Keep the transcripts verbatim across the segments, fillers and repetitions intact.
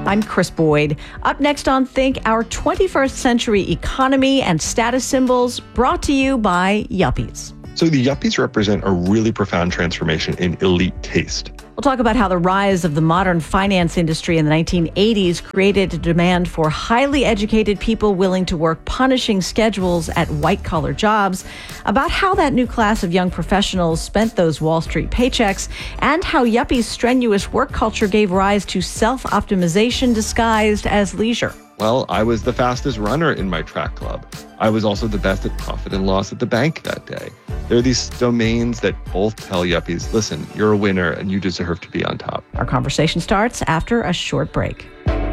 I'm Chris Boyd. Up next on Think, our twenty-first century economy and status symbols, brought to you by Yuppies. So the Yuppies represent a really profound transformation in elite taste. We'll talk about how the rise of the modern finance industry in the nineteen eighties created a demand for highly educated people willing to work punishing schedules at white-collar jobs, about how that new class of young professionals spent those Wall Street paychecks, and how Yuppies' strenuous work culture gave rise to self-optimization disguised as leisure. Well, I was the fastest runner in my track club. I was also the best at profit and loss at the bank that day. There are these domains that both tell Yuppies, listen, you're a winner and you deserve to be on top. Our conversation starts after a short break.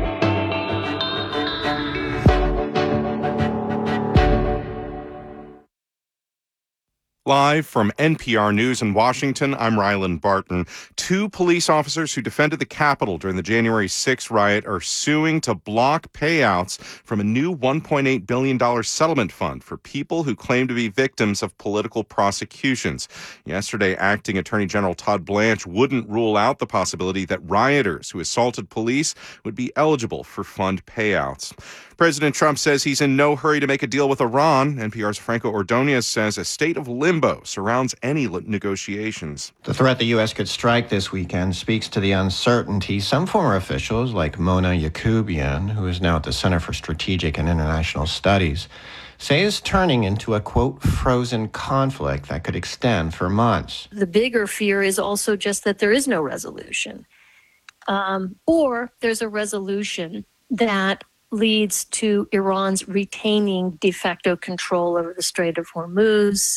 Live from N P R News in Washington, I'm Ryland Barton. Two police officers who defended the Capitol during the January sixth riot are suing to block payouts from a new one point eight billion dollars settlement fund for people who claim to be victims of political prosecutions. Yesterday, Acting Attorney General Todd Blanche wouldn't rule out the possibility that rioters who assaulted police would be eligible for fund payouts. President Trump says he's in no hurry to make a deal with Iran. N P R's Franco Ordonez says a state of limbo surrounds any negotiations. The threat the U S could strike this weekend speaks to the uncertainty some former officials, like Mona Yacoubian, who is now at the Center for Strategic and International Studies, say is turning into a, quote, frozen conflict that could extend for months. The bigger fear is also just that there is no resolution. Um, or there's a resolution that leads to Iran's retaining de facto control over the Strait of Hormuz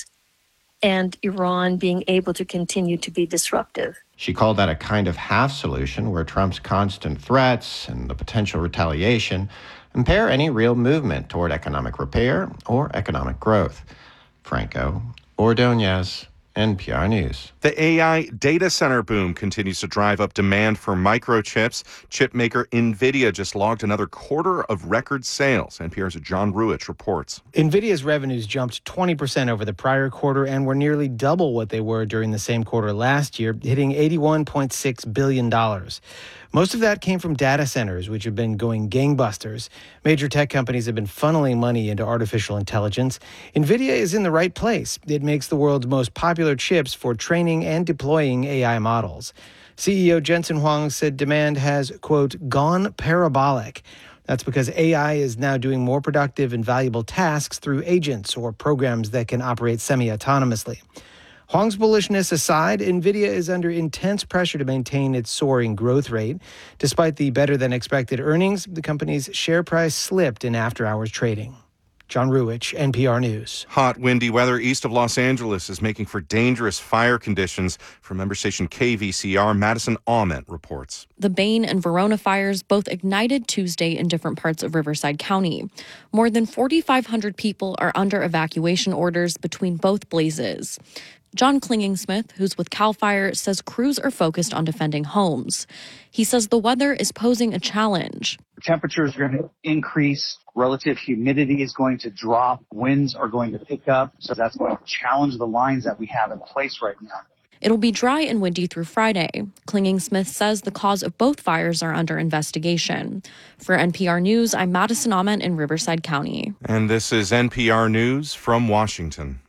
and Iran being able to continue to be disruptive. She called that a kind of half solution where Trump's constant threats and the potential retaliation impair any real movement toward economic repair or economic growth. Franco Ordonez, N P R News. The A I data center boom continues to drive up demand for microchips. Chip maker NVIDIA just logged another quarter of record sales. N P R's John Ruich reports. NVIDIA's revenues jumped twenty percent over the prior quarter and were nearly double what they were during the same quarter last year, hitting eighty-one point six billion dollars. Most of that came from data centers, which have been going gangbusters. Major tech companies have been funneling money into artificial intelligence. NVIDIA is in the right place. It makes the world's most popular chips for training and deploying A I models. C E O Jensen Huang said demand has, quote, gone parabolic. That's because A I is now doing more productive and valuable tasks through agents or programs that can operate semi-autonomously. Huang's bullishness aside, NVIDIA is under intense pressure to maintain its soaring growth rate. Despite the better-than-expected earnings, the company's share price slipped in after-hours trading. John Ruich, N P R News. Hot, windy weather east of Los Angeles is making for dangerous fire conditions. From member station K V C R, Madison Aument reports. The Bain and Verona fires both ignited Tuesday in different parts of Riverside County. More than forty-five hundred people are under evacuation orders between both blazes. John Klinging-Smith, who's with CAL FIRE, says crews are focused on defending homes. He says the weather is posing a challenge. Temperatures are going to increase. Relative humidity is going to drop. Winds are going to pick up. So that's going to challenge the lines that we have in place right now. It'll be dry and windy through Friday. Klinging-Smith says the cause of both fires are under investigation. For N P R News, I'm Madison Aument in Riverside County. And this is N P R News from Washington.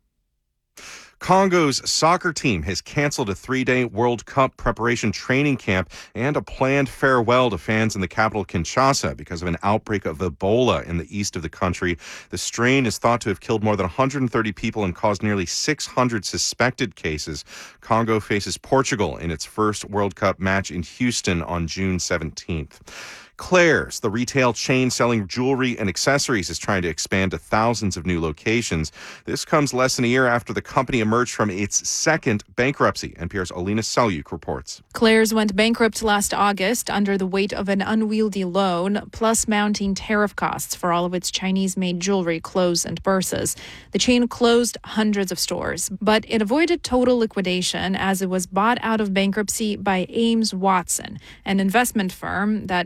Congo's soccer team has canceled a three-day World Cup preparation training camp and a planned farewell to fans in the capital Kinshasa because of an outbreak of Ebola in the east of the country. The strain is thought to have killed more than one hundred thirty people and caused nearly six hundred suspected cases. Congo faces Portugal in its first World Cup match in Houston on June seventeenth. Claire's, the retail chain selling jewelry and accessories, is trying to expand to thousands of new locations. This comes less than a year after the company emerged from its second bankruptcy. N P R's Alina Selyuk reports. Claire's went bankrupt last August under the weight of an unwieldy loan, plus mounting tariff costs for all of its Chinese-made jewelry, clothes, and purses. The chain closed hundreds of stores, but it avoided total liquidation as it was bought out of bankruptcy by Ames Watson, an investment firm that owns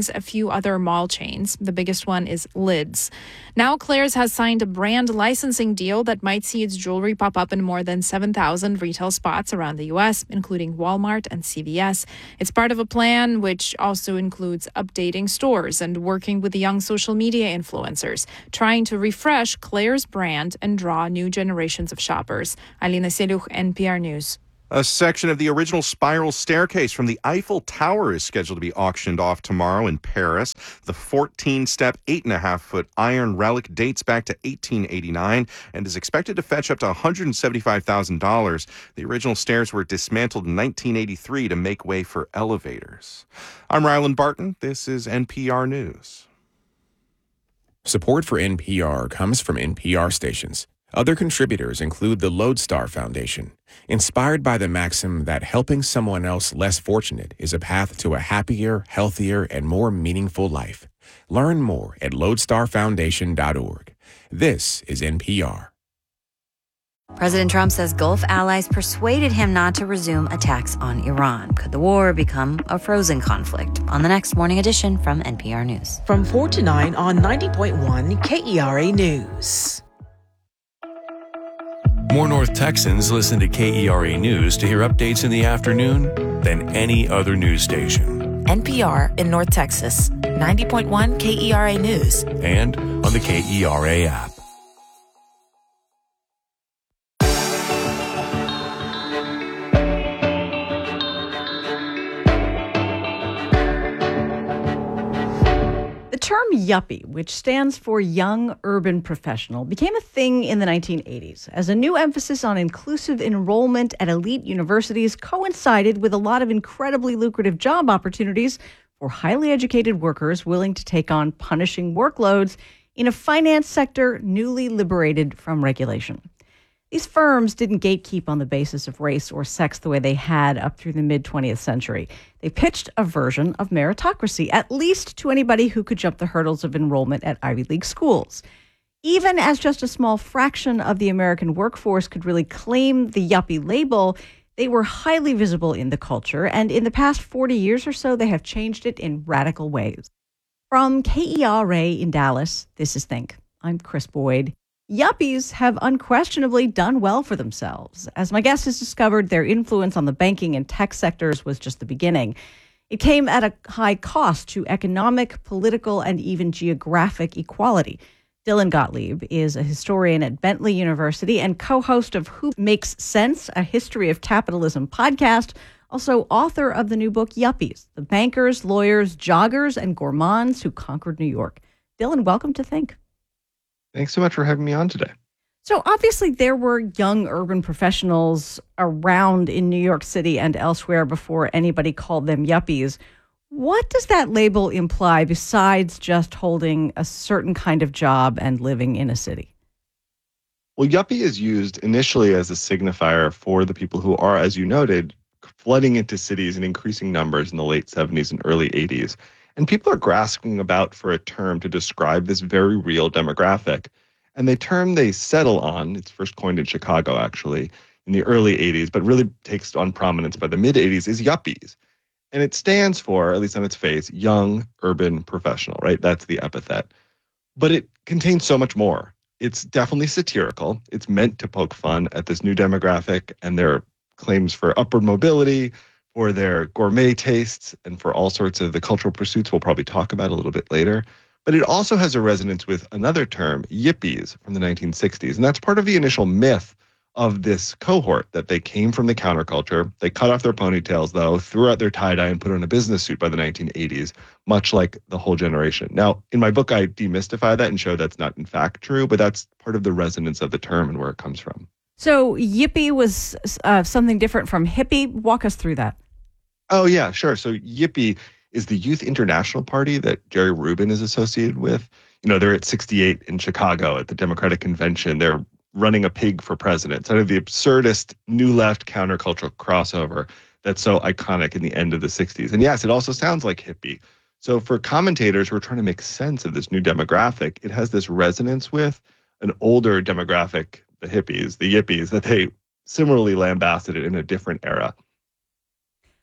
includes a few other mall chains. The biggest one is Lids. Now Claire's has signed a brand licensing deal that might see its jewelry pop up in more than seven thousand retail spots around the U S, including Walmart and C V S. It's part of a plan which also includes updating stores and working with the young social media influencers, trying to refresh Claire's brand and draw new generations of shoppers. Alina Seluch, N P R News. A section of the original spiral staircase from the Eiffel Tower is scheduled to be auctioned off tomorrow in Paris. The fourteen-step, eight and a half foot iron relic dates back to eighteen eighty-nine and is expected to fetch up to one hundred seventy-five thousand dollars. The original stairs were dismantled in nineteen eighty-three to make way for elevators. I'm Ryland Barton. This is N P R News. Support for N P R comes from N P R stations. Other contributors include the Lodestar Foundation, inspired by the maxim that helping someone else less fortunate is a path to a happier, healthier, and more meaningful life. Learn more at lodestar foundation dot org. This is N P R. President Trump says Gulf allies persuaded him not to resume attacks on Iran. Could the war become a frozen conflict? On the next Morning Edition from N P R News. From four to nine on ninety point one K E R A News. More North Texans listen to K E R A News to hear updates in the afternoon than any other news station. N P R in North Texas, ninety point one K E R A News. And on the K E R A app. The term yuppie, which stands for young urban professional, became a thing in the nineteen eighties as a new emphasis on inclusive enrollment at elite universities coincided with a lot of incredibly lucrative job opportunities for highly educated workers willing to take on punishing workloads in a finance sector newly liberated from regulation. These firms didn't gatekeep on the basis of race or sex the way they had up through the mid-twentieth century. They pitched a version of meritocracy, at least to anybody who could jump the hurdles of enrollment at Ivy League schools. Even as just a small fraction of the American workforce could really claim the yuppie label, they were highly visible in the culture, and in the past forty years or so, they have changed it in radical ways. From K E R A in Dallas, this is Think. I'm Chris Boyd. Yuppies have unquestionably done well for themselves. As my guest has discovered, their influence on the banking and tech sectors was just the beginning. It came at a high cost to economic, political, and even geographic equality. Dylan Gottlieb is a historian at Bentley University and co-host of Who Makes Sense, a History of Capitalism podcast, also author of the new book, Yuppies, the bankers, lawyers, joggers, and gourmands who conquered New York. Dylan, welcome to Think. Thanks so much for having me on today. So obviously there were young urban professionals around in New York City and elsewhere before anybody called them yuppies. What does that label imply besides just holding a certain kind of job and living in a city? Well, yuppie is used initially as a signifier for the people who are, as you noted, flooding into cities in increasing numbers in the late seventies and early eighties. And people are grasping about for a term to describe this very real demographic. And the term they settle on, it's first coined in Chicago, actually, in the early eighties, but really takes on prominence by the mid-eighties, is yuppies. And it stands for, at least on its face, young urban professional, right? That's the epithet. But it contains so much more. It's definitely satirical. It's meant to poke fun at this new demographic and their claims for upward mobility, for their gourmet tastes, and for all sorts of the cultural pursuits we'll probably talk about a little bit later. But it also has a resonance with another term, yippies, from the nineteen sixties. And that's part of the initial myth of this cohort, that they came from the counterculture. They cut off their ponytails, though, threw out their tie-dye, and put on a business suit by the nineteen eighties, much like the whole generation. Now, in my book, I demystify that and show that's not in fact true, but that's part of the resonance of the term and where it comes from. So yippie was uh, something different from hippie. Walk us through that. Oh, yeah, sure. So Yippie is the Youth International Party that Jerry Rubin is associated with. You know, they're at sixty-eight in Chicago at the Democratic Convention. They're running a pig for president. It's kind of the absurdist new left countercultural crossover that's so iconic in the end of the sixties. And yes, it also sounds like hippie. So for commentators who are trying to make sense of this new demographic, it has this resonance with an older demographic, the hippies, the yippies, that they similarly lambasted it in a different era.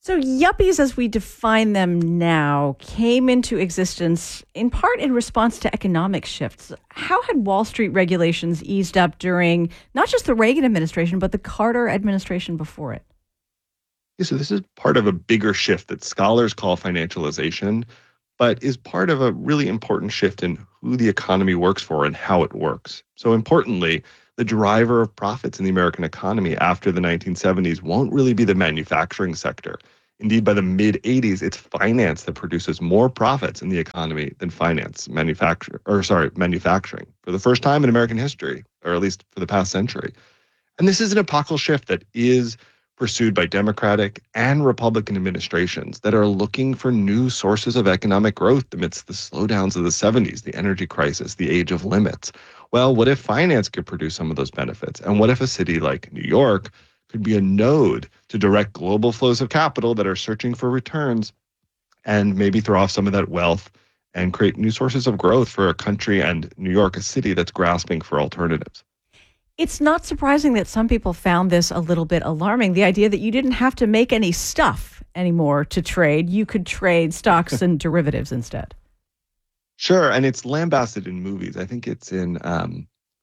So yuppies, as we define them now, came into existence in part in response to economic shifts. How had Wall Street regulations eased up during not just the Reagan administration, but the Carter administration before it? Yeah, so this is part of a bigger shift that scholars call financialization, but is part of a really important shift in who the economy works for and how it works. So importantly, the driver of profits in the American economy after the nineteen seventies won't really be the manufacturing sector. Indeed, by the mid eighties, it's finance that produces more profits in the economy than finance, manufacture, or sorry, manufacturing for the first time in American history, or at least for the past century. And this is an epochal shift that is pursued by Democratic and Republican administrations that are looking for new sources of economic growth amidst the slowdowns of the seventies, the energy crisis, the age of limits. Well, what if finance could produce some of those benefits? And what if a city like New York could be a node to direct global flows of capital that are searching for returns and maybe throw off some of that wealth and create new sources of growth for a country and New York, a city that's grasping for alternatives? It's not surprising that some people found this a little bit alarming, the idea that you didn't have to make any stuff anymore to trade. You could trade stocks and derivatives instead. Sure, and it's lambasted in movies. I think it's in, um,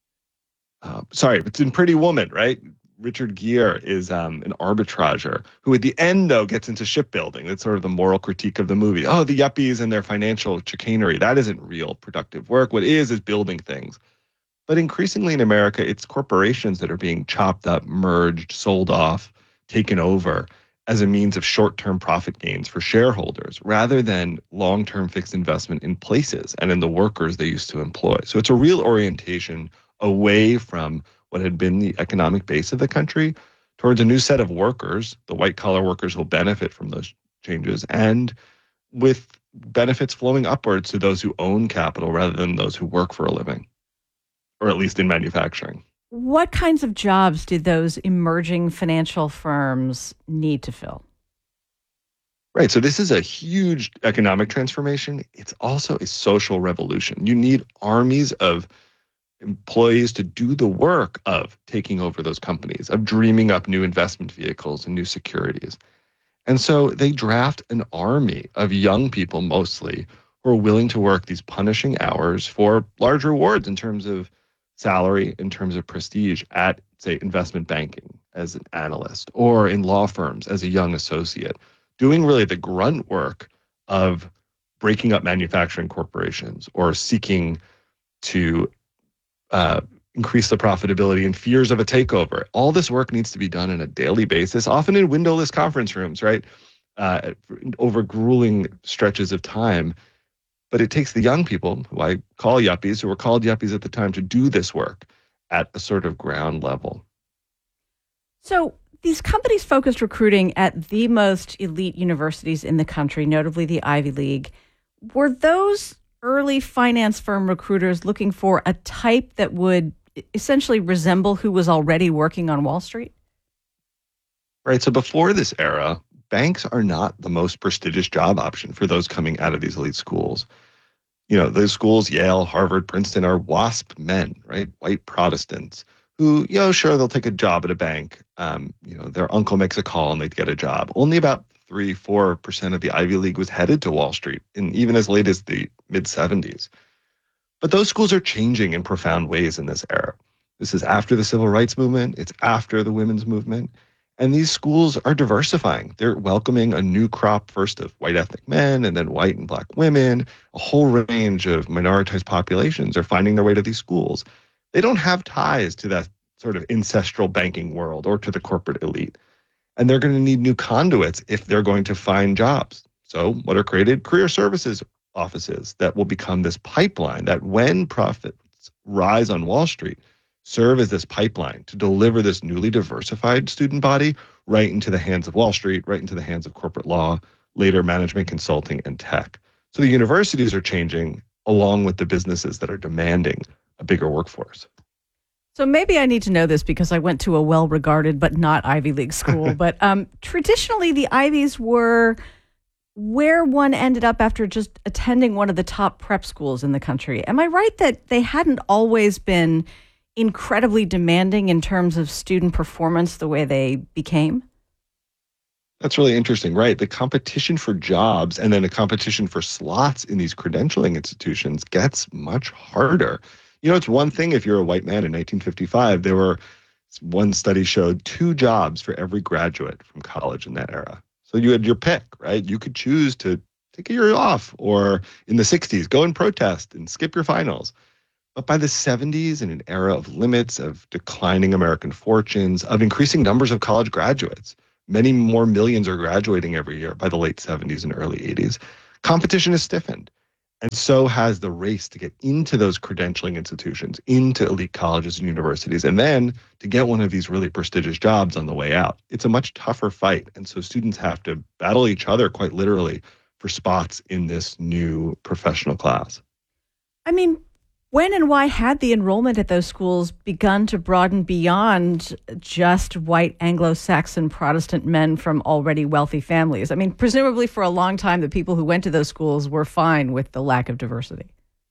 uh, sorry, it's in Pretty Woman, right? Richard Gere is um, an arbitrager who at the end, though, gets into shipbuilding. That's sort of the moral critique of the movie. Oh, the yuppies and their financial chicanery. That isn't real productive work. What is is building things. But increasingly in America, it's corporations that are being chopped up, merged, sold off, taken over as a means of short-term profit gains for shareholders rather than long-term fixed investment in places and in the workers they used to employ. So it's a real orientation away from what had been the economic base of the country towards a new set of workers. The white-collar workers will benefit from those changes, and with benefits flowing upwards to those who own capital rather than those who work for a living, or at least in manufacturing. What kinds of jobs did those emerging financial firms need to fill? Right. So this is a huge economic transformation. It's also a social revolution. You need armies of employees to do the work of taking over those companies, of dreaming up new investment vehicles and new securities. And so they draft an army of young people mostly who are willing to work these punishing hours for large rewards in terms of salary, in terms of prestige at, say, investment banking as an analyst, or in law firms as a young associate, doing really the grunt work of breaking up manufacturing corporations or seeking to uh, increase the profitability and fears of a takeover. All this work needs to be done on a daily basis, often in windowless conference rooms, right? Uh, over grueling stretches of time. But it takes the young people, who I call yuppies, who were called yuppies at the time, to do this work at a sort of ground level. So these companies focused recruiting at the most elite universities in the country, notably the Ivy League. Were those early finance firm recruiters looking for a type that would essentially resemble who was already working on Wall Street? Right. So before this era, banks are not the most prestigious job option for those coming out of these elite schools. You know, those schools, Yale, Harvard, Princeton, are WASP men, right? White Protestants who, you know, sure, they'll take a job at a bank. Um, you know, their uncle makes a call and they'd get a job. Only about three, four percent of the Ivy League was headed to Wall Street, and even as late as the mid seventies. But those schools are changing in profound ways in this era. This is after the civil rights movement. It's after the women's movement. And these schools are diversifying. They're welcoming a new crop, first of white ethnic men and then white and black women. A whole range of minoritized populations are finding their way to these schools. They don't have ties to that sort of ancestral banking world or to the corporate elite. And they're going to need new conduits if they're going to find jobs. So what are created? Career services offices that will become this pipeline that when profits rise on Wall Street, serve as this pipeline to deliver this newly diversified student body right into the hands of Wall Street, right into the hands of corporate law, later management consulting and tech. So the universities are changing along with the businesses that are demanding a bigger workforce. So maybe I need to know this because I went to a well-regarded but not Ivy League school. but um, traditionally, the Ivies were where one ended up after just attending one of the top prep schools in the country. Am I right that they hadn't always been incredibly demanding in terms of student performance the way they became? That's really interesting, right? The competition for jobs and then the competition for slots in these credentialing institutions gets much harder. You know, it's one thing if you're a white man in nineteen fifty-five, there were, one study showed two jobs for every graduate from college in that era. So you had your pick, right? You could choose to take a year off, or in the sixties, go and protest and skip your finals. But by the seventies, in an era of limits, of declining American fortunes, of increasing numbers of college graduates, many more millions are graduating every year by the late seventies and early eighties, competition has stiffened. And so has the race to get into those credentialing institutions, into elite colleges and universities, and then to get one of these really prestigious jobs on the way out. It's a much tougher fight. And so students have to battle each other quite literally for spots in this new professional class. I mean, when and why had the enrollment at those schools begun to broaden beyond just white Anglo-Saxon Protestant men from already wealthy families? I mean, presumably for a long time, the people who went to those schools were fine with the lack of diversity.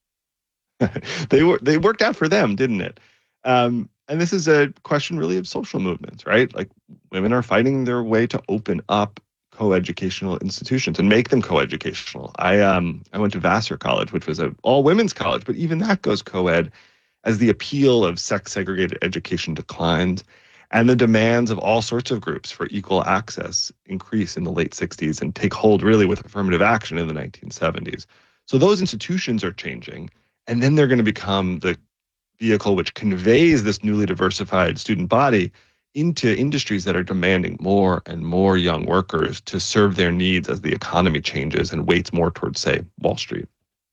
they were they worked out for them, didn't it? Um, and this is a question really of social movements, right? Like, women are fighting their way to open up co-educational institutions and make them co-educational. I um I went to Vassar College, which was an all-women's college, but even that goes co-ed as the appeal of sex-segregated education declines and the demands of all sorts of groups for equal access increase in the late sixties and take hold really with affirmative action in the nineteen seventies. So those institutions are changing, and then they're going to become the vehicle which conveys this newly diversified student body into industries that are demanding more and more young workers to serve their needs as the economy changes and weights more towards, say, Wall Street.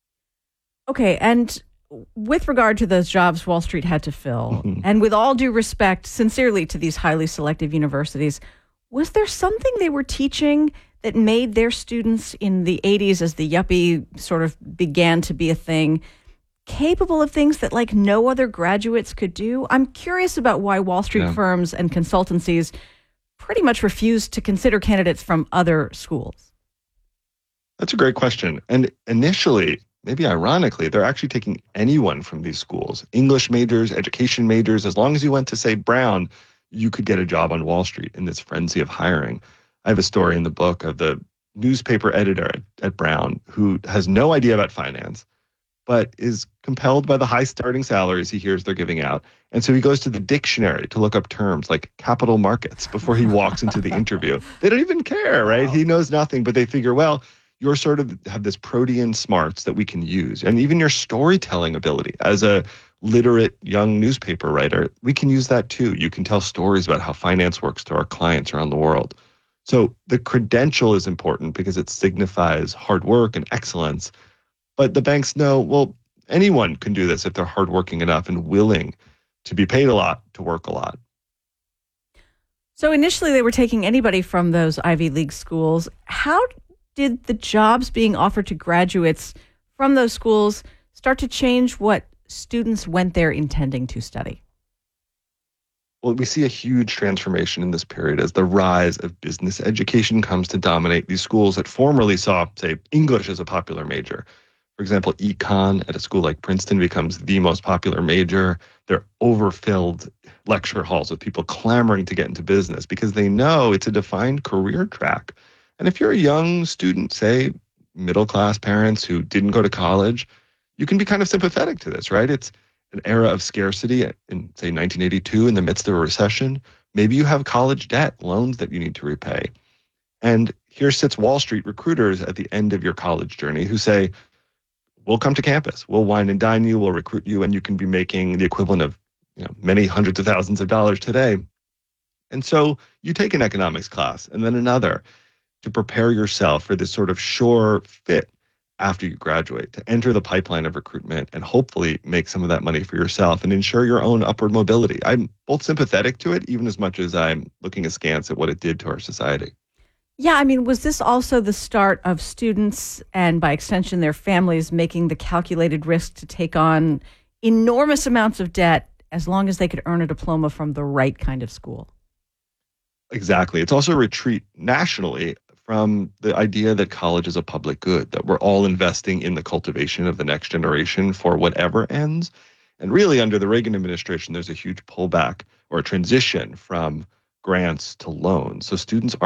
Okay, and with regard to those jobs Wall Street had to fill, mm-hmm. and with all due respect, sincerely, to these highly selective universities, was there something they were teaching that made their students in the eighties, as the yuppie sort of began to be a thing, capable of things that like no other graduates could do? I'm curious about why Wall Street yeah. firms and consultancies pretty much refused to consider candidates from other schools. That's a great question. And initially, maybe ironically, they're actually taking anyone from these schools, English majors, education majors. As long as you went to, say, Brown, you could get a job on Wall Street in this frenzy of hiring. I have a story in the book of the newspaper editor at, at Brown who has no idea about finance, but is compelled by the high starting salaries he hears they're giving out. And so he goes to the dictionary to look up terms like capital markets before he walks into the interview. They don't even care, right? Wow. He knows nothing, but they figure, well, you're sort of have this protean smarts that we can use. And even your storytelling ability as a literate young newspaper writer, we can use that too. You can tell stories about how finance works to our clients around the world. So the credential is important because it signifies hard work and excellence. But the banks know, well, anyone can do this if they're hardworking enough and willing to be paid a lot to work a lot. So initially they were taking anybody from those Ivy League schools. How did the jobs being offered to graduates from those schools start to change what students went there intending to study? Well, we see a huge transformation in this period as the rise of business education comes to dominate these schools that formerly saw, say, English as a popular major. For example, econ at a school like Princeton becomes the most popular major. They're overfilled lecture halls with people clamoring to get into business because they know it's a defined career track. And if you're a young student, say middle-class parents who didn't go to college, you can be kind of sympathetic to this, right? It's an era of scarcity in, say, nineteen eighty-two in the midst of a recession. Maybe you have college debt, loans that you need to repay. And here sits Wall Street recruiters at the end of your college journey who say, we'll come to campus, we'll wine and dine you, we'll recruit you, and you can be making the equivalent of, you know, many hundreds of thousands of dollars today. And so you take an economics class and then another to prepare yourself for this sort of sure fit after you graduate, to enter the pipeline of recruitment and hopefully make some of that money for yourself and ensure your own upward mobility. I'm both sympathetic to it, even as much as I'm looking askance at what it did to our society. Yeah, I mean, was this also the start of students and by extension their families making the calculated risk to take on enormous amounts of debt as long as they could earn a diploma from the right kind of school? Exactly. It's also a retreat nationally from the idea that college is a public good, that we're all investing in the cultivation of the next generation for whatever ends. And really, under the Reagan administration, there's a huge pullback or a transition from grants to loans. So students are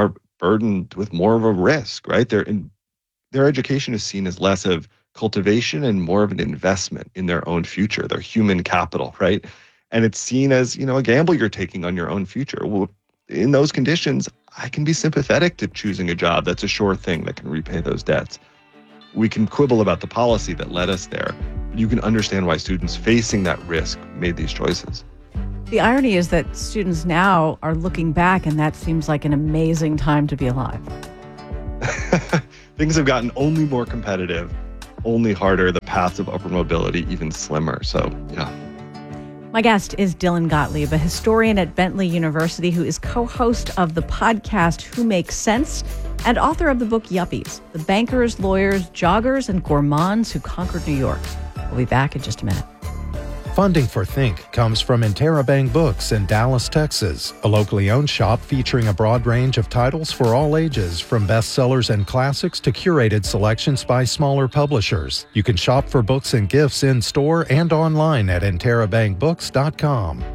burdened with more of a risk, right? Their, in, their education is seen as less of cultivation and more of an investment in their own future, their human capital, right? And it's seen as, you know, a gamble you're taking on your own future. Well, in those conditions, I can be sympathetic to choosing a job that's a sure thing that can repay those debts. We can quibble about the policy that led us there. You can understand why students facing that risk made these choices. The irony is that students now are looking back, and that seems like an amazing time to be alive. Things have gotten only more competitive, only harder, the paths of upward mobility even slimmer. So, yeah. My guest is Dylan Gottlieb, a historian at Bentley University who is co-host of the podcast Who Makes Sense and author of the book Yuppies, The Bankers, Lawyers, Joggers, and Gourmands Who Conquered New York. We'll be back in just a minute. Funding for Think comes from Interabang Books in Dallas, Texas, a locally owned shop featuring a broad range of titles for all ages, from bestsellers and classics to curated selections by smaller publishers. You can shop for books and gifts in-store and online at interabang books dot com.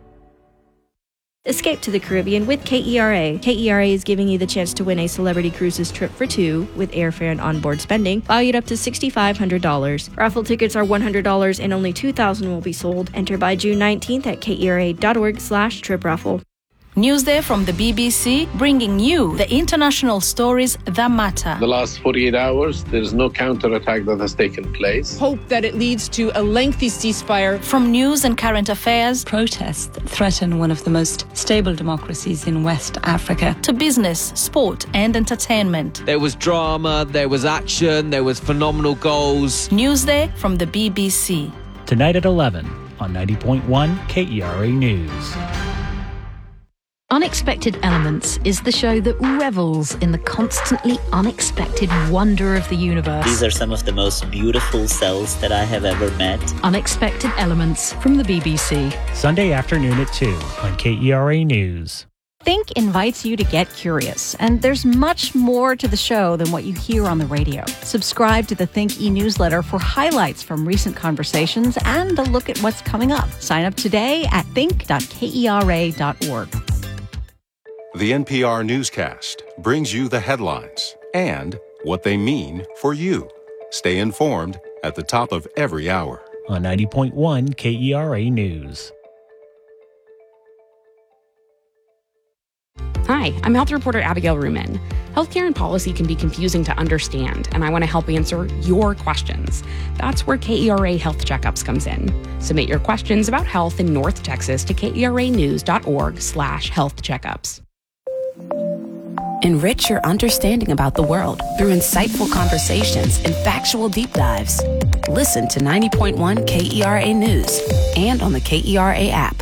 Escape to the Caribbean with K E R A. K E R A is giving you the chance to win a Celebrity Cruises trip for two with airfare and onboard spending, valued up to six thousand five hundred dollars. Raffle tickets are one hundred dollars and only two thousand will be sold. Enter by June nineteenth at kera.org slash trip raffle. Newsday from the B B C, bringing you the international stories that matter. The last forty-eight hours, there's no counterattack that has taken place. Hope that it leads to a lengthy ceasefire. From news and current affairs, protests that threaten one of the most stable democracies in West Africa, to business, sport, and entertainment. There was drama, there was action, there was phenomenal goals. Newsday from the B B C. Tonight at eleven on ninety point one K E R A News. Unexpected Elements is the show that revels in the constantly unexpected wonder of the universe. These are some of the most beautiful cells that I have ever met. Unexpected Elements from the B B C. Sunday afternoon at two on K E R A News. Think invites you to get curious, and there's much more to the show than what you hear on the radio. Subscribe to the Think e-newsletter for highlights from recent conversations and a look at what's coming up. Sign up today at think dot kera dot org. The N P R newscast brings you the headlines and what they mean for you. Stay informed at the top of every hour. On ninety point one K E R A News. Hi, I'm health reporter Abigail Ruman. Healthcare and policy can be confusing to understand, and I want to help answer your questions. That's where K E R A Health Checkups comes in. Submit your questions about health in North Texas to keranews.org slash health checkups. Enrich your understanding about the world through insightful conversations and factual deep dives. Listen to ninety point one K E R A News and on the K E R A app.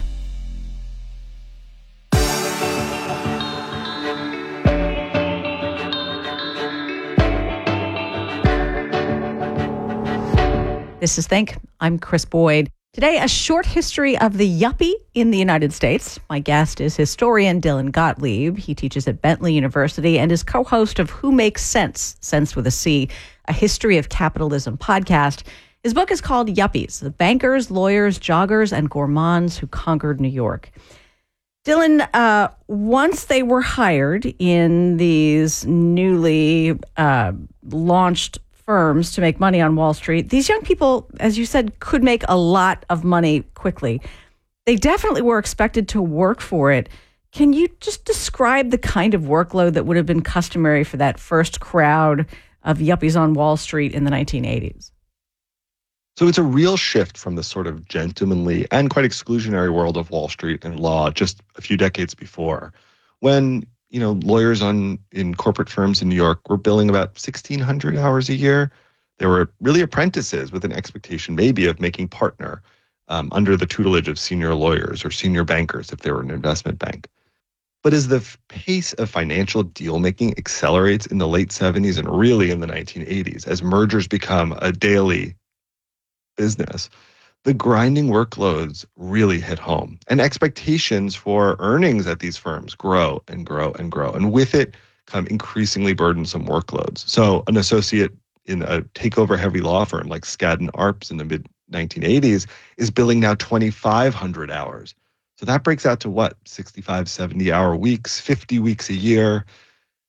This is Think. I'm Chris Boyd. Today, a short history of the yuppie in the United States. My guest is historian Dylan Gottlieb. He teaches at Bentley University and is co-host of Who Makes Sense, Sense with a C, a history of capitalism podcast. His book is called Yuppies, The Bankers, Lawyers, Joggers, and Gourmands Who Conquered New York. Dylan, uh, once they were hired in these newly uh, launched firms to make money on Wall Street, these young people, as you said, could make a lot of money quickly. They definitely were expected to work for it. Can you just describe the kind of workload that would have been customary for that first crowd of yuppies on Wall Street in the nineteen eighties? So it's a real shift from the sort of gentlemanly and quite exclusionary world of Wall Street and law just a few decades before, when you know, lawyers on in corporate firms in New York were billing about sixteen hundred hours a year. They were really apprentices with an expectation maybe of making partner um, under the tutelage of senior lawyers or senior bankers if they were an investment bank. But as the f- pace of financial deal-making accelerates in the late seventies and really in the nineteen eighties, as mergers become a daily business, the grinding workloads really hit home, and expectations for earnings at these firms grow and grow and grow. And with it come increasingly burdensome workloads. So an associate in a takeover heavy law firm like Skadden Arps in the mid nineteen eighties is billing now twenty-five hundred hours. So that breaks out to what? sixty-five, seventy hour weeks, fifty weeks a year.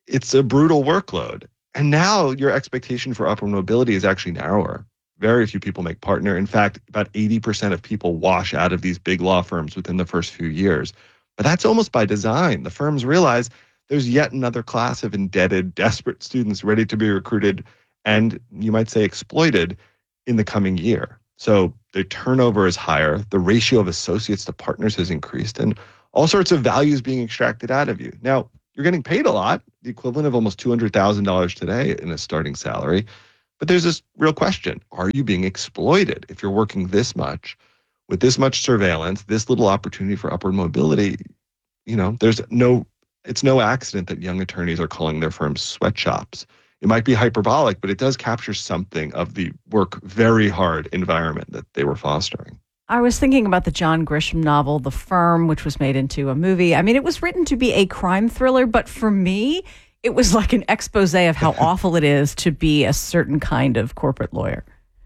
it's a brutal workload. And now your expectation for upward mobility is actually narrower. Very few people make partner. In fact, about eighty percent of people wash out of these big law firms within the first few years. But that's almost by design. The firms realize there's yet another class of indebted, desperate students ready to be recruited and, you might say, exploited in the coming year. So the turnover is higher, the ratio of associates to partners has increased, and all sorts of values being extracted out of you. Now, you're getting paid a lot, the equivalent of almost two hundred thousand dollars today in a starting salary. But there's this real question. Are you being exploited? If you're working this much, with this much surveillance, this little opportunity for upward mobility, you know, there's no, it's no accident that young attorneys are calling their firms sweatshops. It might be hyperbolic, but it does capture something of the work very hard environment that they were fostering. I was thinking about the John Grisham novel, The Firm, which was made into a movie. I mean, it was written to be a crime thriller, but for me, it was like an expose of how awful it is to be a certain kind of corporate lawyer.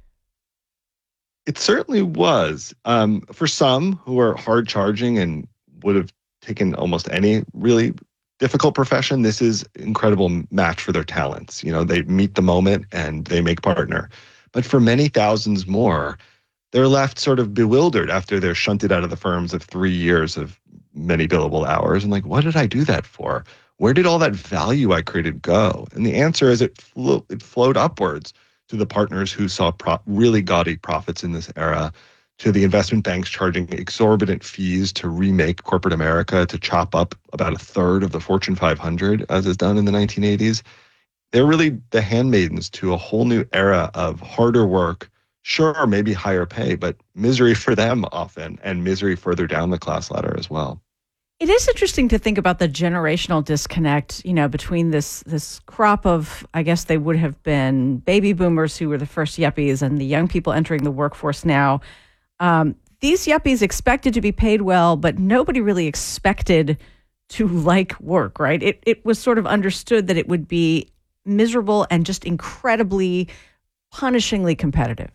It certainly was. Um, for some who are hard charging and would have taken almost any really difficult profession, this is an incredible match for their talents. You know, they meet the moment and they make partner. But for many thousands more, they're left sort of bewildered after they're shunted out of the firms of three years of many billable hours. And like, what did I do that for? Where did all that value I created go? And the answer is it, flew, it flowed upwards to the partners who saw pro- really gaudy profits in this era, to the investment banks charging exorbitant fees to remake corporate America, to chop up about a third of the Fortune five hundred, as is done in the nineteen eighties. They're really the handmaidens to a whole new era of harder work, sure, maybe higher pay, but misery for them often, and misery further down the class ladder as well. It is interesting to think about the generational disconnect, you know, between this this crop of, I guess they would have been baby boomers who were the first yuppies and the young people entering the workforce now. Um, these yuppies expected to be paid well, but nobody really expected to like work, right? It it was sort of understood that it would be miserable and just incredibly, punishingly competitive.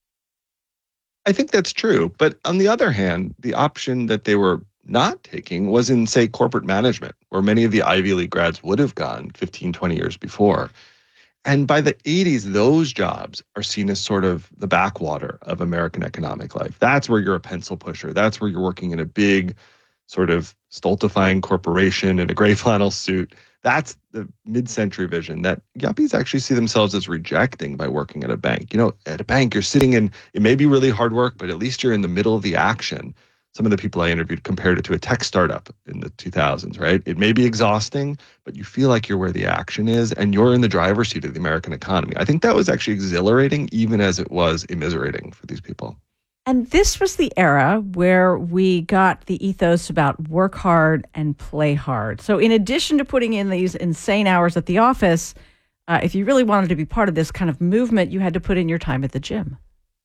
I think that's true. But on the other hand, the option that they were not taking was in, say, corporate management, where many of the Ivy League grads would have gone fifteen, twenty years before. And by the eighties, those jobs are seen as sort of the backwater of American economic life. That's where you're a pencil pusher. That's where you're working in a big sort of stultifying corporation in a gray flannel suit. That's the mid-century vision that yuppies actually see themselves as rejecting by working at a bank. You know, at a bank, you're sitting in, it may be really hard work, but at least you're in the middle of the action. Some of the people I interviewed compared it to a tech startup in the two thousands, right? It may be exhausting, but you feel like you're where the action is and you're in the driver's seat of the American economy. I think that was actually exhilarating, even as it was immiserating for these people. And this was the era where we got the ethos about work hard and play hard. So in addition to putting in these insane hours at the office, uh, if you really wanted to be part of this kind of movement, you had to put in your time at the gym.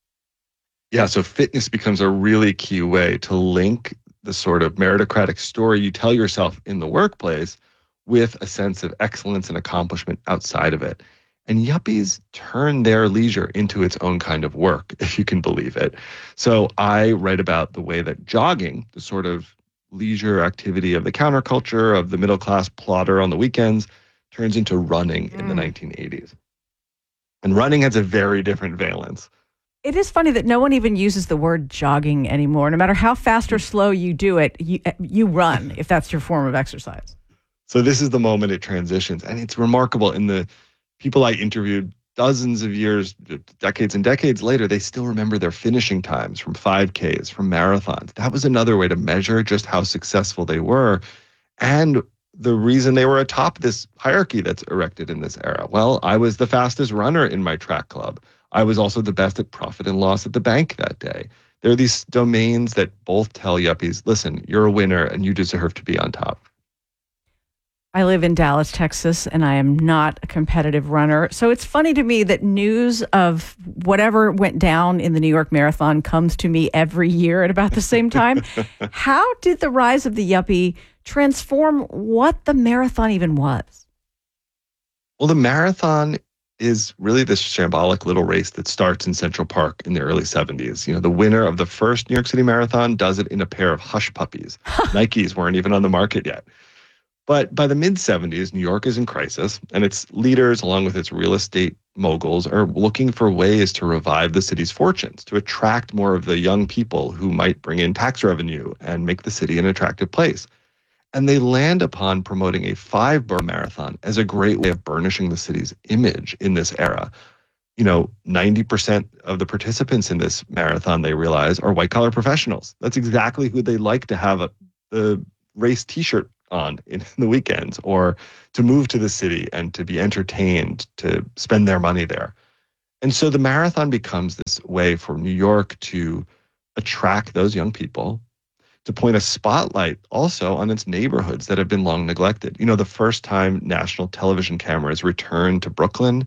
Yeah, so fitness becomes a really key way to link the sort of meritocratic story you tell yourself in the workplace with a sense of excellence and accomplishment outside of it. And yuppies turn their leisure into its own kind of work, if you can believe it. So I write about the way that jogging, the sort of leisure activity of the counterculture, of the middle-class plodder on the weekends, turns into running in the nineteen eighties. And running has a very different valence. It is funny that no one even uses the word jogging anymore. No matter how fast or slow you do it, you, you run if that's your form of exercise. So this is the moment it transitions. And it's remarkable. In the people I interviewed dozens of years, decades and decades later, they still remember their finishing times from five Ks, from marathons. That was another way to measure just how successful they were. And the reason they were atop this hierarchy that's erected in this era. Well, I was the fastest runner in my track club. I was also the best at profit and loss at the bank that day. There are these domains that both tell yuppies, listen, you're a winner and you deserve to be on top. I live in Dallas, Texas, and I am not a competitive runner. So it's funny to me that news of whatever went down in the New York Marathon comes to me every year at about the same time. How did the rise of the yuppie transform what the marathon even was? Well, the marathon is really this shambolic little race that starts in Central Park in the early seventies. You know, the winner of the first New York City Marathon does it in a pair of hush puppies. Nikes weren't even on the market yet. But by the mid-seventies, New York is in crisis, and its leaders, along with its real estate moguls, are looking for ways to revive the city's fortunes, to attract more of the young people who might bring in tax revenue and make the city an attractive place. And they land upon promoting a five-borough marathon as a great way of burnishing the city's image in this era. You know, ninety percent of the participants in this marathon, they realize, are white-collar professionals. That's exactly who they like to have a, the race T-shirt on in the weekends, or to move to the city and to be entertained, to spend their money there. And so the marathon becomes this way for New York to attract those young people, to point a spotlight also on its neighborhoods that have been long neglected. You know, the first time national television cameras returned to Brooklyn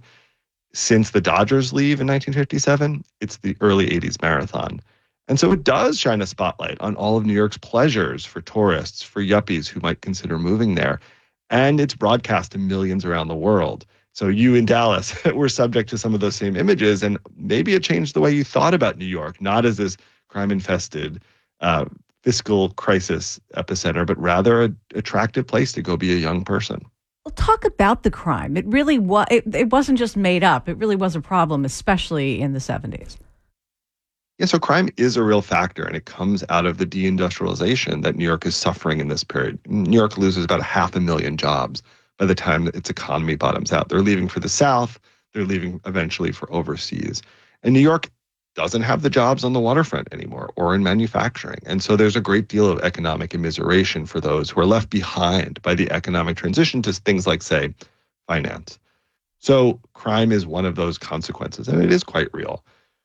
since the Dodgers leave in nineteen fifty-seven, it's the early eighties marathon. And so it does shine a spotlight on all of New York's pleasures for tourists, for yuppies who might consider moving there. And it's broadcast to millions around the world. So you in Dallas were subject to some of those same images, and maybe it changed the way you thought about New York, not as this crime-infested uh, fiscal crisis epicenter, but rather an attractive place to go be a young person. Well, talk about the crime. It really was, it, it wasn't just made up. It really was a problem, especially in the seventies. Yeah, so crime is a real factor, and it comes out of the deindustrialization that New York is suffering in this period. New York loses about half a million jobs by the time that its economy bottoms out. They're leaving for the South. They're leaving eventually for overseas. And New York doesn't have the jobs on the waterfront anymore or in manufacturing. And so there's a great deal of economic immiseration for those who are left behind by the economic transition to things like, say, finance. So crime is one of those consequences, and it is quite real.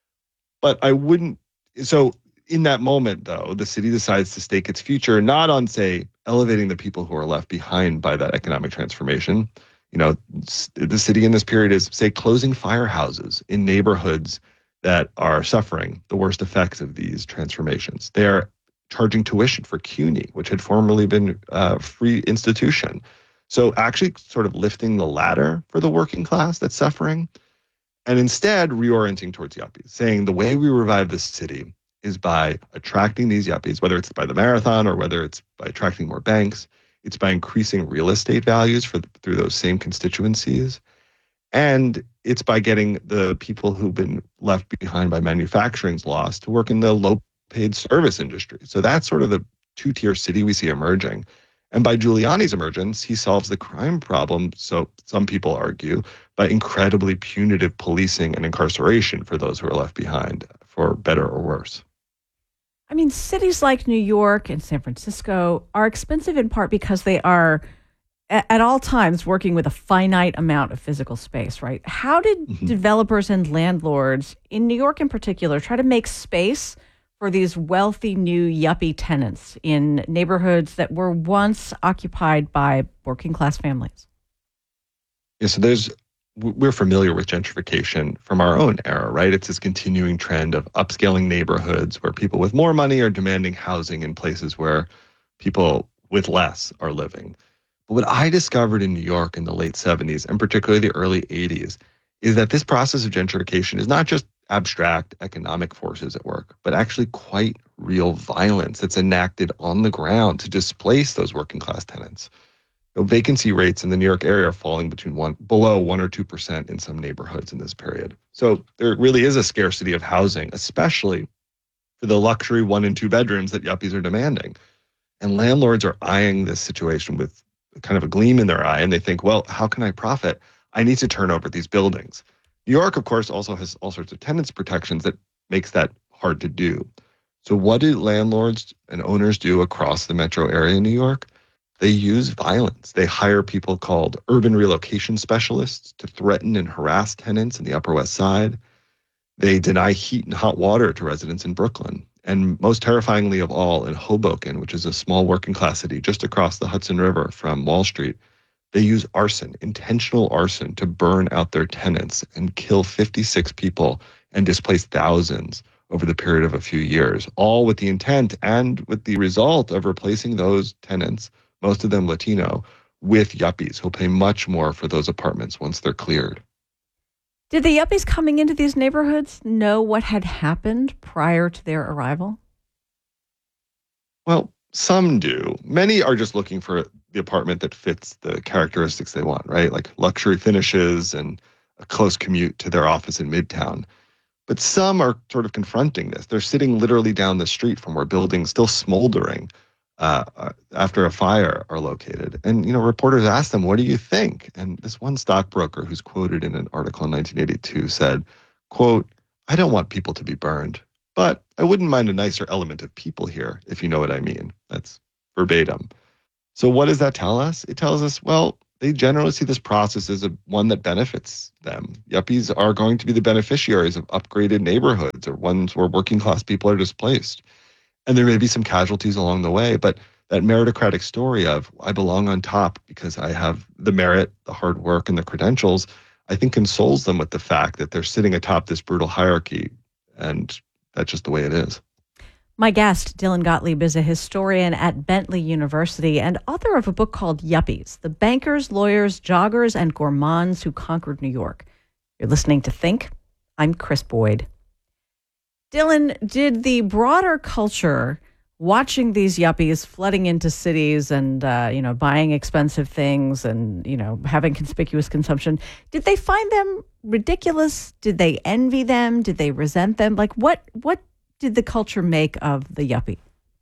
But I wouldn't, so in that moment, though, the city decides to stake its future not on, say, elevating the people who are left behind by that economic transformation. You know, the city in this period is, say, closing firehouses in neighborhoods that are suffering the worst effects of these transformations. They are charging tuition for CUNY, which had formerly been a free institution. So actually sort of lifting the ladder for the working class that's suffering, and instead reorienting towards yuppies, saying the way we revive this city is by attracting these yuppies, whether it's by the marathon or whether it's by attracting more banks. It's by increasing real estate values for through those same constituencies. And it's by getting the people who've been left behind by manufacturing's loss to work in the low-paid service industry. So that's sort of the two-tier city we see emerging. And by Giuliani's emergence, he solves the crime problem, so some people argue, by incredibly punitive policing and incarceration for those who are left behind, for better or worse. I mean, cities like New York and San Francisco are expensive in part because they are at all times working with a finite amount of physical space, right? How did mm-hmm. developers and landlords in New York in particular try to make space for these wealthy new yuppie tenants in neighborhoods that were once occupied by working class families? Yeah, so there's we're familiar with gentrification from our own era, right? It's this continuing trend of upscaling neighborhoods where people with more money are demanding housing in places where people with less are living. But what I discovered in New York in the late seventies, and particularly the early eighties, is that this process of gentrification is not just abstract economic forces at work, but actually quite real violence that's enacted on the ground to displace those working class tenants. You know, vacancy rates in the New York area are falling between one below one or two percent in some neighborhoods in this period. So there really is a scarcity of housing, especially for the luxury one and two bedrooms that yuppies are demanding. And landlords are eyeing this situation with kind of a gleam in their eye, and they think, well, how can I profit? I need to turn over these buildings. New York, of course, also has all sorts of tenants protections that makes that hard to do. So what do landlords and owners do across the metro area in New York? They use violence. They hire people called urban relocation specialists to threaten and harass tenants in the Upper West Side. They deny heat and hot water to residents in Brooklyn. And most terrifyingly of all, in Hoboken, which is a small working class city just across the Hudson River from Wall Street, they use arson, intentional arson, to burn out their tenants and kill fifty-six people and displace thousands over the period of a few years, all with the intent and with the result of replacing those tenants, most of them Latino, with yuppies who'll pay much more for those apartments once they're cleared. Did the yuppies coming into these neighborhoods know what had happened prior to their arrival? Well, Some do. Many are just looking for the apartment that fits the characteristics they want, right? Like luxury finishes and a close commute to their office in Midtown. But some are sort of confronting this. They're sitting literally down the street from where buildings still smoldering uh, after a fire are located. And, you know, reporters asked them, what do you think? And this one stockbroker who's quoted in an article in nineteen eighty-two said, quote, I don't want people to be burned, but I wouldn't mind a nicer element of people here, if you know what I mean. That's verbatim. So what does that tell us? It tells us, well, they generally see this process as a, one that benefits them. Yuppies are going to be the beneficiaries of upgraded neighborhoods or ones where working class people are displaced. And there may be some casualties along the way, but that meritocratic story of I belong on top because I have the merit, the hard work, and the credentials, I think consoles them with the fact that they're sitting atop this brutal hierarchy, and that's just the way it is. My guest, Dylan Gottlieb, is a historian at Bentley University and author of a book called Yuppies, The Bankers, Lawyers, Joggers, and Gourmands Who Conquered New York. You're listening to Think. I'm Chris Boyd. Dylan, did the broader culture watching these yuppies flooding into cities and, uh, you know, buying expensive things and, you know, having conspicuous consumption, did they find them ridiculous? Did they envy them? Did they resent them? Like, what, what did the culture make of the yuppie?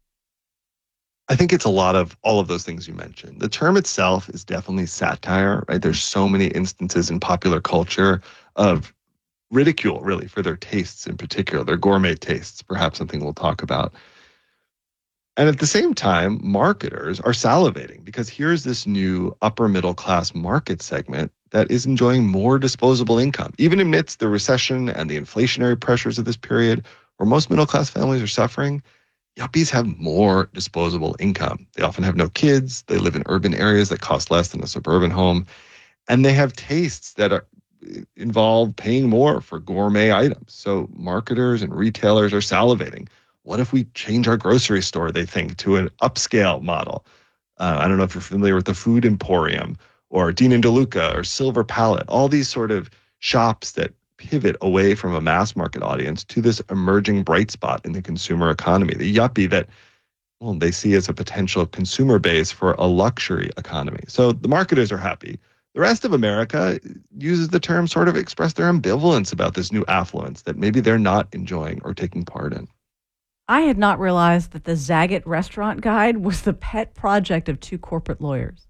I think it's a lot of all of those things you mentioned. The term itself is definitely satire, right? There's so many instances in popular culture of ridicule, really, for their tastes in particular, their gourmet tastes, perhaps something we'll talk about. And at the same time, marketers are salivating because here's this new upper middle class market segment that is enjoying more disposable income. Even amidst the recession and the inflationary pressures of this period, where most middle class families are suffering, yuppies have more disposable income. They often have no kids. They live in urban areas that cost less than a suburban home. And they have tastes that are involve paying more for gourmet items. So marketers and retailers are salivating. What if we change our grocery store, they think, to an upscale model? Uh, I don't know if you're familiar with the Food Emporium or Dean and DeLuca or Silver Palette, all these sort of shops that pivot away from a mass market audience to this emerging bright spot in the consumer economy, the yuppie that, well, they see as a potential consumer base for a luxury economy. So the marketers are happy. The rest of America uses the term sort of express their ambivalence about this new affluence that maybe they're not enjoying or taking part in. I had not realized that the Zagat restaurant guide was the pet project of two corporate lawyers.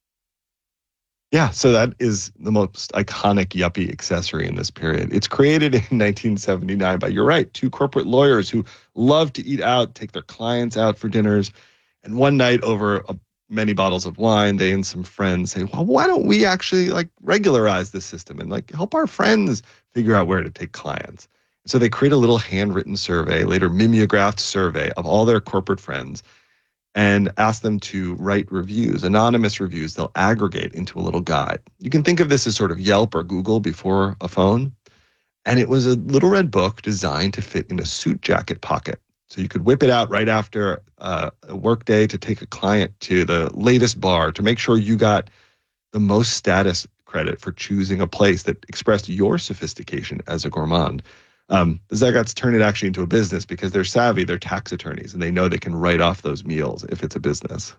Yeah, so that is the most iconic yuppie accessory in this period. It's created in nineteen seventy-nine by, you're right, two corporate lawyers who love to eat out, take their clients out for dinners. And one night over a many bottles of wine, they and some friends say, well, why don't we actually like regularize this system and like help our friends figure out where to take clients? So they create a little handwritten survey, later mimeographed survey of all their corporate friends and ask them to write reviews, anonymous reviews they'll aggregate into a little guide. You can think of this as sort of Yelp or Google before a phone. And it was a little red book designed to fit in a suit jacket pocket. So you could whip it out right after uh, a work day to take a client to the latest bar to make sure you got the most status credit for choosing a place that expressed your sophistication as a gourmand. Um, the Zagats turn it actually into a business because they're savvy, they're tax attorneys, and they know they can write off those meals if it's a business.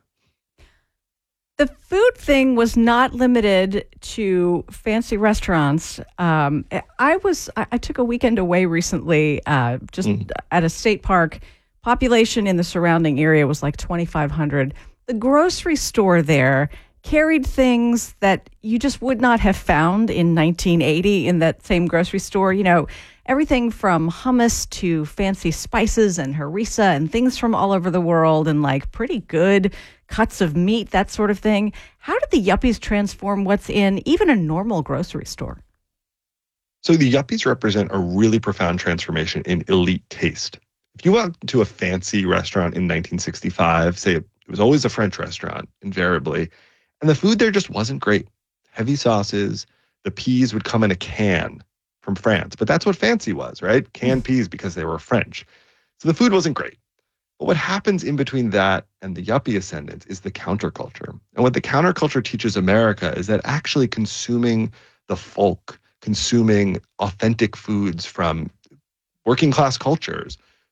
The food thing was not limited to fancy restaurants. Um, I was I, I took a weekend away recently, uh, just mm. at a state park. Population in the surrounding area was like twenty-five hundred. The grocery store there carried things that you just would not have found in nineteen eighty in that same grocery store. You know, everything from hummus to fancy spices and harissa and things from all over the world and like pretty good cuts of meat, that sort of thing. How did the yuppies transform what's in even a normal grocery store? So the yuppies represent a really profound transformation in elite taste. If you went to a fancy restaurant in nineteen sixty-five, say it was always a French restaurant, invariably, and the food there just wasn't great. Heavy sauces, the peas would come in a can from France, but that's what fancy was, right? Canned peas because they were French. So the food wasn't great. But what happens in between that and the yuppie ascendance is the counterculture. And what the counterculture teaches America is that actually consuming the folk, consuming authentic foods from working class cultures,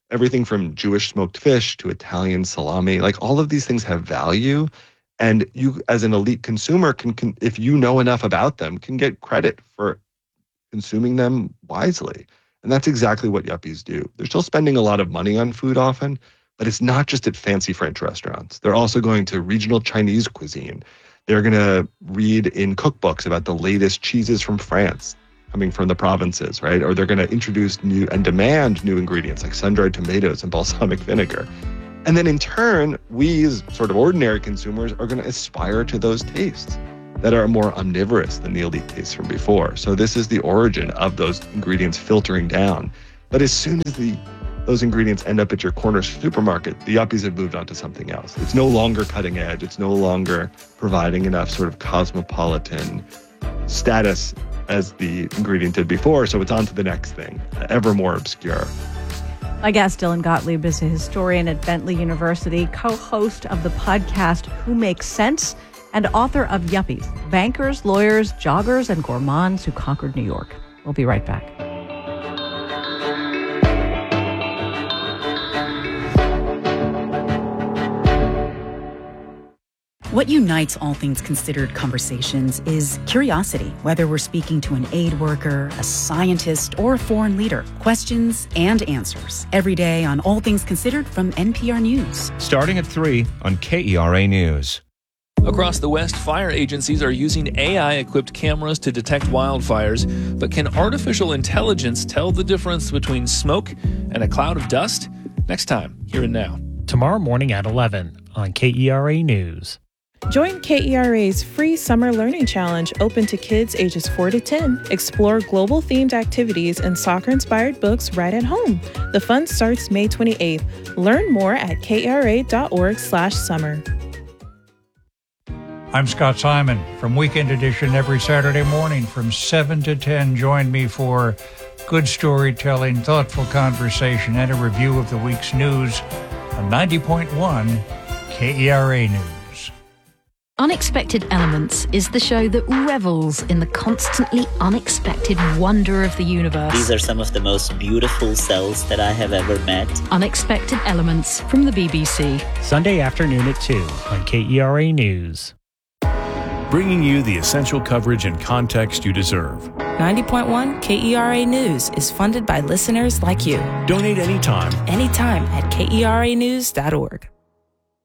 everything from Jewish smoked fish to Italian salami, like all of these things have value. And you, as an elite consumer, can, can if you know enough about them, can get credit for consuming them wisely. And that's exactly what yuppies do. They're still spending a lot of money on food often, but it's not just at fancy French restaurants. They're also going to regional Chinese cuisine. They're going to read in cookbooks about the latest cheeses from France coming from the provinces, right? Or they're going to introduce new and demand new ingredients like sun-dried tomatoes and balsamic vinegar. And then in turn, we as sort of ordinary consumers are going to aspire to those tastes that are more omnivorous than the elite tastes from before. So this is the origin of those ingredients filtering down. But as soon as the those ingredients end up at your corner supermarket, the yuppies have moved on to something else. It's no longer cutting edge. It's no longer providing enough sort of cosmopolitan status as the ingredient did before. So it's on to the next thing, ever more obscure. My guest, Dylan Gottlieb, is a historian at Bentley University, co-host of the podcast Who Makes Sense, and author of Yuppies, Bankers, Lawyers, Joggers, and Gourmands Who Conquered New York. We'll be right back. What unites All Things Considered conversations is curiosity, whether we're speaking to an aid worker, a scientist, or a foreign leader. Questions and answers every day on All Things Considered from N P R News. Starting at three on K E R A News. Across the West, fire agencies are using A I-equipped cameras to detect wildfires, but can artificial intelligence tell the difference between smoke and a cloud of dust? Next time, here and now. Tomorrow morning at eleven on K E R A News. Join K E R A's free Summer Learning Challenge open to kids ages four to ten. Explore global-themed activities and soccer-inspired books right at home. The fun starts May twenty-eighth. Learn more at kra.org slash summer. I'm Scott Simon from Weekend Edition every Saturday morning from seven to ten. Join me for good storytelling, thoughtful conversation, and a review of the week's news on ninety point one K E R A News. Unexpected Elements is the show that revels in the constantly unexpected wonder of the universe. These are some of the most beautiful cells that I have ever met. Unexpected Elements from the B B C. Sunday afternoon at two on K E R A News. Bringing you the essential coverage and context you deserve. ninety point one K E R A News is funded by listeners like you. Donate anytime. Anytime at K E R A news dot org.